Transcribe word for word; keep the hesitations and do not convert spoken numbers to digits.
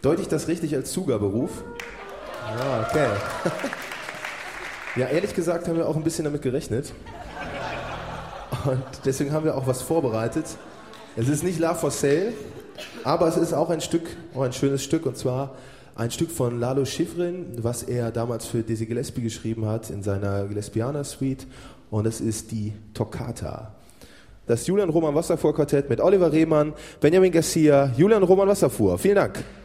Deute ich das richtig als Zugaberuf? Ja, okay. Ja, ehrlich gesagt haben wir auch ein bisschen damit gerechnet. Und deswegen haben wir auch was vorbereitet. Es ist nicht Love for Sale, aber es ist auch ein Stück, auch ein schönes Stück, und zwar ein Stück von Lalo Schifrin, was er damals für Dizzy Gillespie geschrieben hat in seiner Gillespianer Suite, und das ist die Toccata. Das Julian Roman Wasserfuhr Quartett mit Oliver Rehmann, Benjamin Garcia, Julian Roman Wasserfuhr. Vielen Dank.